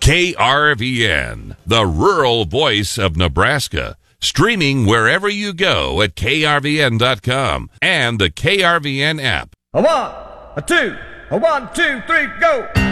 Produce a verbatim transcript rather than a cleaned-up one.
K R V N, the rural voice of Nebraska. Streaming wherever you go at K R V N dot com and the K R V N app. A one, a two, a one, two, three, go!